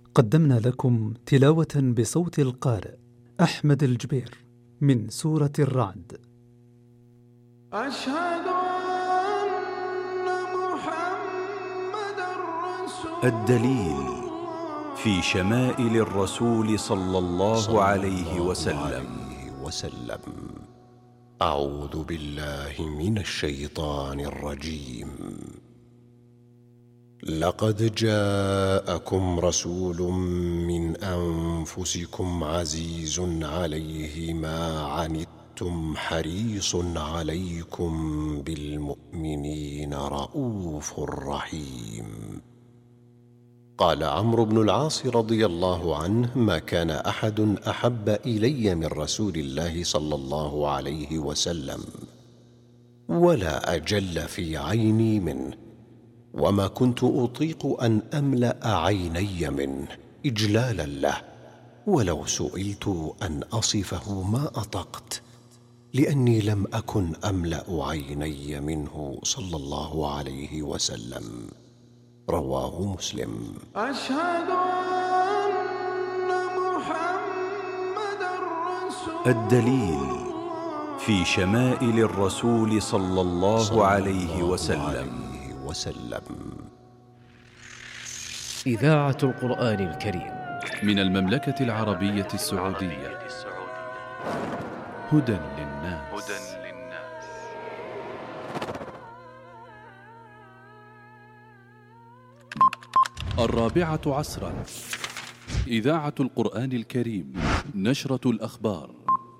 قدمنا لكم تلاوة بصوت القارئ أحمد الجبير من سورة الرعد. أشهد أن محمدًا رسول الدليل في شمائل الرسول صلى الله عليه وسلم. أعوذ بالله من الشيطان الرجيم. لقد جاءكم رسول من أنفسكم عزيز عليه ما عنتم حريص عليكم بالمؤمنين رؤوف رحيم. قال عمرو بن العاص رضي الله عنه: ما كان أحد أحب إلي من رسول الله صلى الله عليه وسلم ولا أجل في عيني منه، وما كنت أطيق أن أملأ عيني منه إجلالا له، ولو سئلت أن أصفه ما أطقت، لأني لم أكن أملأ عيني منه صلى الله عليه وسلم. رواه مسلم. أشهد أن محمدًا رسول الدليل في شمائل الرسول صلى الله عليه وسلم. إذاعة القرآن الكريم من المملكة العربية السعودية. هدى للناس. الرابعة عصرا. إذاعة القرآن الكريم، نشرة الأخبار.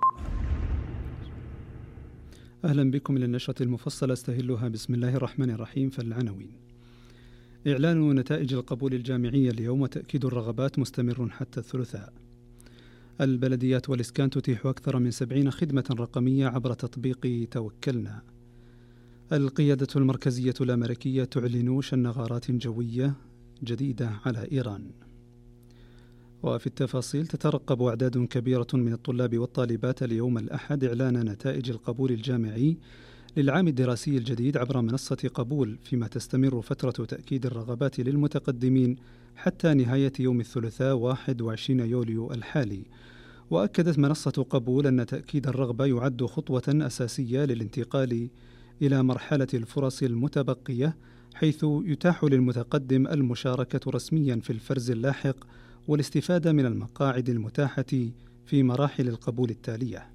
أهلا بكم للنشرة المفصلة استهلها بسم الله الرحمن الرحيم. فالعناوين: إعلان نتائج القبول الجامعية اليوم وتأكيد الرغبات مستمر حتى الثلاثاء. البلديات والإسكان تتيح أكثر من 70 خدمة رقمية عبر تطبيق توكلنا. القيادة المركزية الأمريكية تعلن شن غارات جوية جديدة على إيران. وفي التفاصيل: تترقب أعداد كبيرة من الطلاب والطالبات اليوم الأحد إعلان نتائج القبول الجامعي للعام الدراسي الجديد عبر منصة قبول، فيما تستمر فترة تأكيد الرغبات للمتقدمين حتى نهاية يوم الثلاثاء 21 يوليو الحالي. وأكدت منصة قبول أن تأكيد الرغبة يعد خطوة أساسية للانتقال إلى مرحلة الفرص المتبقية، حيث يتاح للمتقدم المشاركة رسميا في الفرز اللاحق والاستفادة من المقاعد المتاحة في مراحل القبول التالية.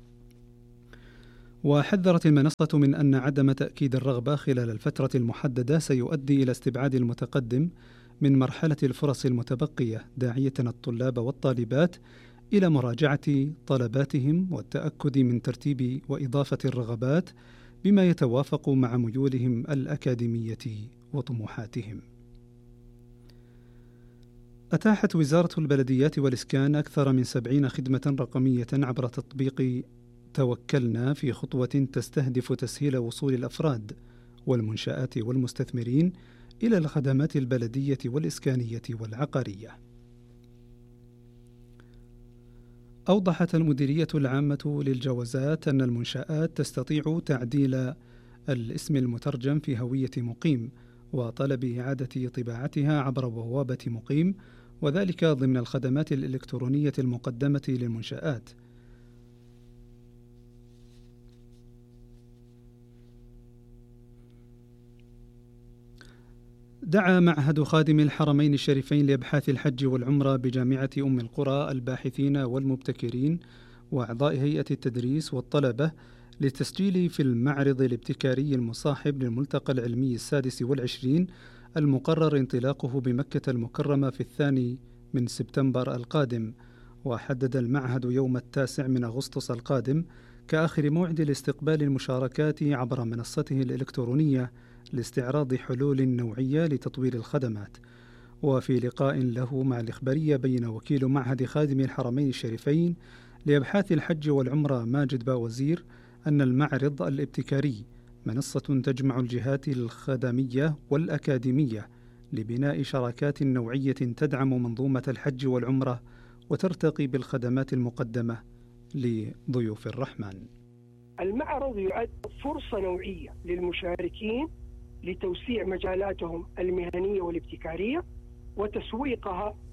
وحذرت المنصة من أن عدم تأكيد الرغبة خلال الفترة المحددة سيؤدي إلى استبعاد المتقدم من مرحلة الفرص المتبقية، داعية الطلاب والطالبات إلى مراجعة طلباتهم والتأكد من ترتيب وإضافة الرغبات بما يتوافق مع ميولهم الأكاديمية وطموحاتهم. أتاحت وزارة البلديات والإسكان أكثر من 70 خدمة رقمية عبر تطبيق توكلنا، في خطوة تستهدف تسهيل وصول الأفراد والمنشآت والمستثمرين إلى الخدمات البلدية والإسكانية والعقارية. أوضحت المديرية العامة للجوازات أن المنشآت تستطيع تعديل الاسم المترجم في هوية مقيم وطلب إعادة طباعتها عبر بوابة مقيم، وذلك ضمن الخدمات الإلكترونية المقدمة للمنشآت. دعا معهد خادم الحرمين الشريفين لأبحاث الحج والعمرة بجامعة أم القرى الباحثين والمبتكرين وأعضاء هيئة التدريس والطلبة للتسجيل في المعرض الابتكاري المصاحب للملتقى العلمي 26 المقرر انطلاقه بمكة المكرمة في 2 سبتمبر القادم. وحدد المعهد يوم 9 أغسطس القادم كآخر موعد لاستقبال المشاركات عبر منصته الإلكترونية لاستعراض حلول نوعية لتطوير الخدمات. وفي لقاء له مع الإخبارية بين وكيل معهد خادم الحرمين الشريفين لأبحاث الحج والعمرة ماجد باوزير أن المعرض الابتكاري منصة تجمع الجهات الخدمية والأكاديمية لبناء شراكات نوعية تدعم منظومة الحج والعمرة وترتقي بالخدمات المقدمة لضيوف الرحمن. المعرض يعد فرصة نوعية للمشاركين لتوسيع مجالاتهم المهنية والابتكارية وتسويقها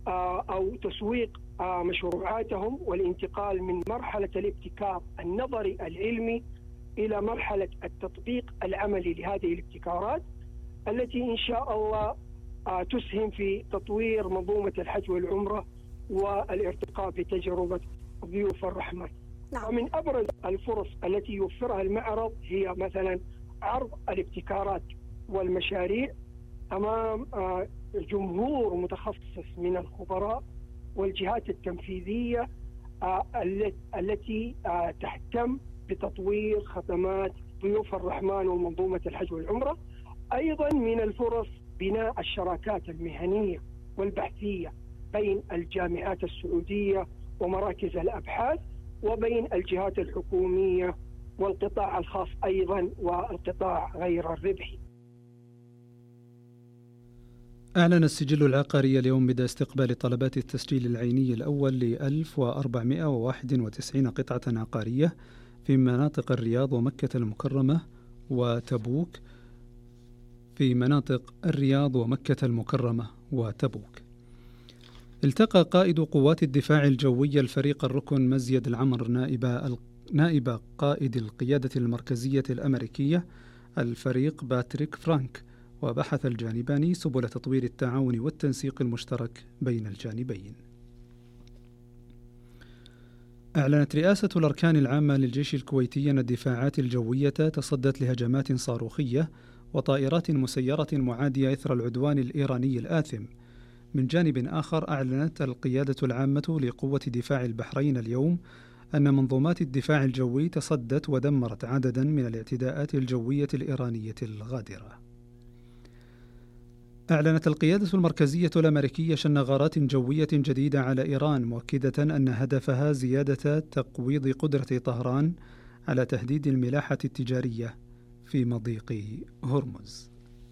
أو تسويق مشروعاتهم، والانتقال من مرحلة الابتكار النظري العلمي إلى مرحلة التطبيق العملي لهذه الابتكارات، التي إن شاء الله تسهم في تطوير منظومة الحج والعمرة والارتقاء بتجربة ضيوف الرحمن. ومن أبرز الفرص التي يوفرها المعرض هي مثلا عرض الابتكارات والمشاريع أمام جمهور متخصص من الخبراء والجهات التنفيذية التي تهتم بتطوير خدمات ضيوف الرحمن ومنظومة الحج والعمرة. أيضا من الفرص بناء الشراكات المهنية والبحثية بين الجامعات السعودية ومراكز الأبحاث، وبين الجهات الحكومية والقطاع الخاص أيضا والقطاع غير الربحي. أعلن السجل العقاري اليوم بدء استقبال طلبات التسجيل العيني الأول ل 1491 قطعة عقارية في مناطق الرياض ومكة المكرمة وتبوك التقى قائد قوات الدفاع الجوي الفريق الركن مزيد العمر نائب قائد القيادة المركزية الأمريكية الفريق باتريك فرانك، وبحث الجانبان سبل تطوير التعاون والتنسيق المشترك بين الجانبين. أعلنت رئاسة الأركان العامة للجيش الكويتي أن الدفاعات الجوية تصدت لهجمات صاروخية وطائرات مسيرة معادية إثر العدوان الإيراني الآثم. من جانب آخر، أعلنت القيادة العامة لقوة دفاع البحرين اليوم أن منظومات الدفاع الجوي تصدت ودمرت عددا من الاعتداءات الجوية الإيرانية الغادرة. أعلنت القيادة المركزية الأمريكية شن غارات جوية جديدة على إيران، مؤكدة أن هدفها زيادة تقويض قدرة طهران على تهديد الملاحة التجارية في مضيق هرمز.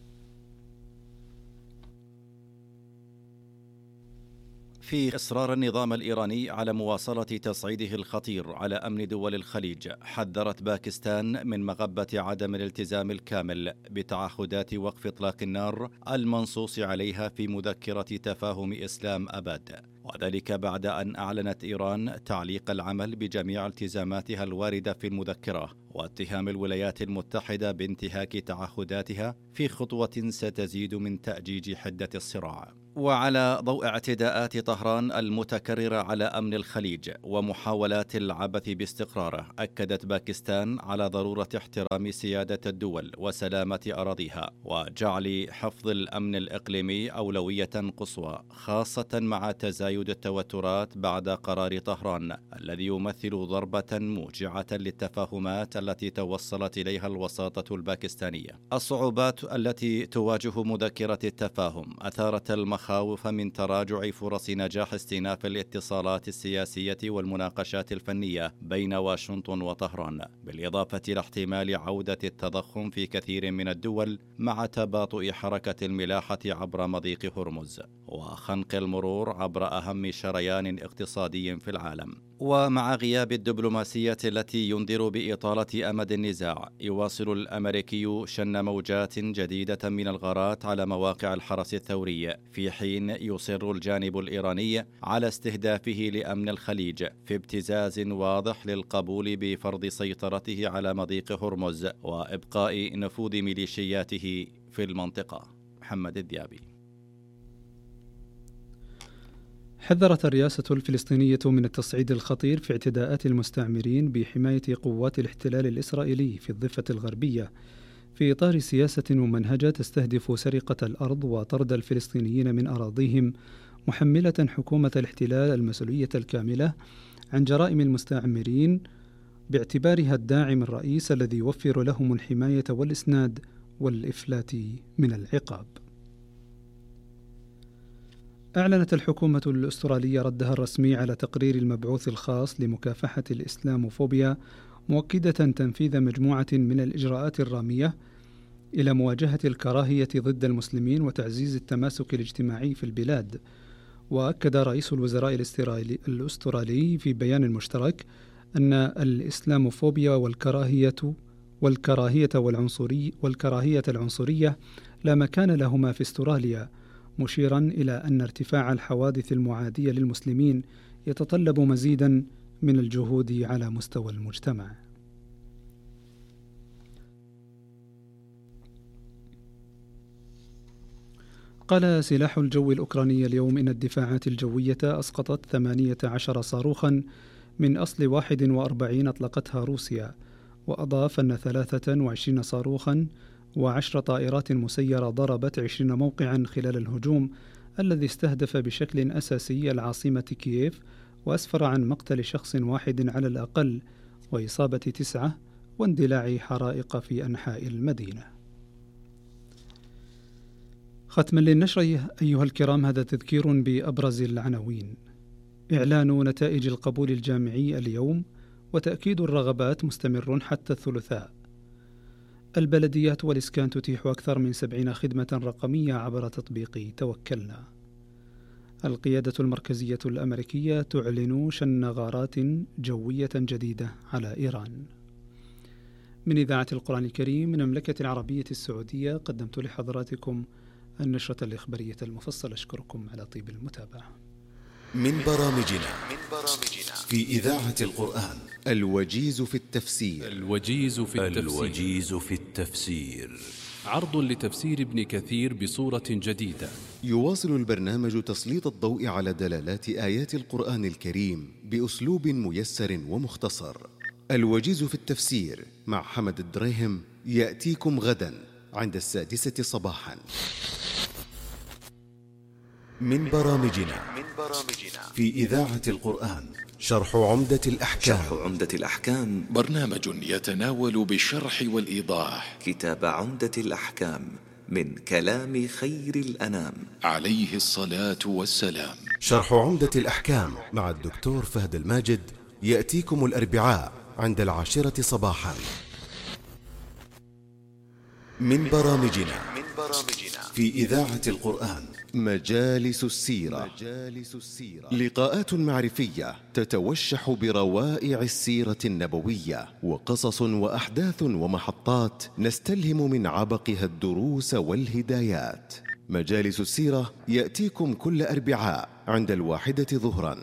في إصرار النظام الإيراني على مواصلة تصعيده الخطير على أمن دول الخليج، حذرت باكستان من مغبة عدم الالتزام الكامل بتعهدات وقف إطلاق النار المنصوص عليها في مذكرة تفاهم إسلام أباد، وذلك بعد أن أعلنت إيران تعليق العمل بجميع التزاماتها الواردة في المذكرة، واتهام الولايات المتحدة بانتهاك تعهداتها في خطوة ستزيد من تأجيج حدة الصراع. وعلى ضوء اعتداءات طهران المتكررة على أمن الخليج ومحاولات العبث باستقراره، أكدت باكستان على ضرورة احترام سيادة الدول وسلامة أراضيها، وجعل حفظ الأمن الإقليمي أولوية قصوى، خاصة مع تزايد التوترات بعد قرار طهران الذي يمثل ضربة موجعة للتفاهمات التي توصلت إليها الوساطة الباكستانية. الصعوبات التي تواجه مذكرة التفاهم أثارت المخاوف من تراجع فرص نجاح استئناف الاتصالات السياسية والمناقشات الفنية بين واشنطن وطهران، بالإضافة إلى احتمال عودة التضخم في كثير من الدول مع تباطؤ حركة الملاحة عبر مضيق هرمز وخنق المرور عبر أهم شريان اقتصادي في العالم. ومع غياب الدبلوماسية التي ينذر بإطالة أمد النزاع، يواصل الأمريكي شن موجات جديدة من الغارات على مواقع الحرس الثوري، في حين يصر الجانب الإيراني على استهدافه لأمن الخليج في ابتزاز واضح للقبول بفرض سيطرته على مضيق هرمز وإبقاء نفوذ ميليشياته في المنطقة. محمد الديابي. حذرت الرئاسة الفلسطينية من التصعيد الخطير في اعتداءات المستعمرين بحماية قوات الاحتلال الإسرائيلي في الضفة الغربية، في إطار سياسة ممنهجة تستهدف سرقة الأرض وطرد الفلسطينيين من أراضيهم، محملة حكومة الاحتلال المسؤولية الكاملة عن جرائم المستعمرين باعتبارها الداعم الرئيس الذي يوفر لهم الحماية والإسناد والإفلات من العقاب. أعلنت الحكومة الأسترالية ردها الرسمي على تقرير المبعوث الخاص لمكافحة الإسلاموفوبيا، مؤكدة تنفيذ مجموعة من الإجراءات الرامية إلى مواجهة الكراهية ضد المسلمين وتعزيز التماسك الاجتماعي في البلاد. وأكد رئيس الوزراء الأسترالي في بيان مشترك أن الإسلاموفوبيا والكراهية العنصرية لا مكان لهما في استراليا، مشيرا إلى أن ارتفاع الحوادث المعادية للمسلمين يتطلب مزيدا من الجهود على مستوى المجتمع. قال سلاح الجو الأوكراني اليوم إن الدفاعات الجوية أسقطت 18 صاروخا من أصل 41 أطلقتها روسيا، وأضاف أن 23 صاروخا و10 طائرات مسيرة ضربت 20 موقعا خلال الهجوم الذي استهدف بشكل أساسي العاصمة كييف، وأسفر عن مقتل شخص واحد على الأقل وإصابة 9 واندلاع حرائق في أنحاء المدينة. ختما للنشر أيها الكرام، هذا تذكير بأبرز العناوين. إعلان نتائج القبول الجامعي اليوم، وتأكيد الرغبات مستمر حتى الثلاثاء. البلديات والإسكان تتيح أكثر من 70 خدمة رقمية عبر تطبيق توكلنا. القيادة المركزية الأمريكية تعلن شن غارات جوية جديدة على إيران. من إذاعة القرآن الكريم من المملكة العربية السعودية قدمت لحضراتكم النشرة الإخبارية المفصلة. أشكركم على طيب المتابعة. من برامجنا في إذاعة القرآن الوجيز في التفسير. الوجيز في التفسير عرض لتفسير ابن كثير بصورة جديدة. يواصل البرنامج تسليط الضوء على دلالات آيات القرآن الكريم بأسلوب ميسر ومختصر. الوجيز في التفسير مع حمد الدريهم يأتيكم غدا عند 6:00 صباحا. من برامجنا في إذاعة القرآن شرح عمدة الأحكام. برنامج يتناول بالشرح والإيضاح كتاب عمدة الأحكام من كلام خير الأنام عليه الصلاة والسلام. شرح عمدة الأحكام مع الدكتور فهد الماجد يأتيكم الأربعاء عند 10:00 صباحا. من برامجنا في إذاعة القرآن مجالس السيرة. لقاءات معرفية تتوشح بروائع السيرة النبوية، وقصص وأحداث ومحطات نستلهم من عبقها الدروس والهدايات. مجالس السيرة يأتيكم كل أربعاء عند 1:00 ظهرا.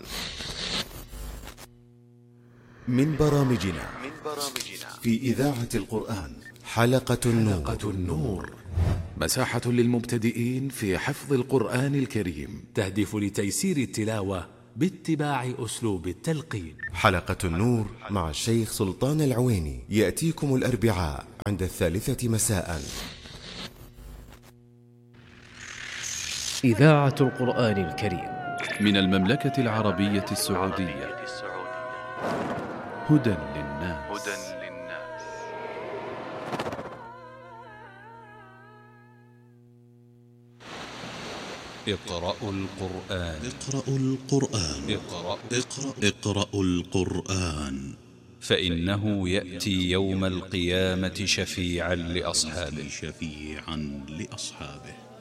من برامجنا في إذاعة القرآن حلقة النور. مساحة للمبتدئين في حفظ القرآن الكريم، تهدف لتيسير التلاوة باتباع أسلوب التلقين. حلقة النور مع الشيخ سلطان العويني يأتيكم الأربعاء عند 3:00 مساء. إذاعة القرآن الكريم من المملكة العربية السعودية. هدى للناس. اقرأوا القرآن فإنه يأتي يوم القيامة شفيعا لأصحابه.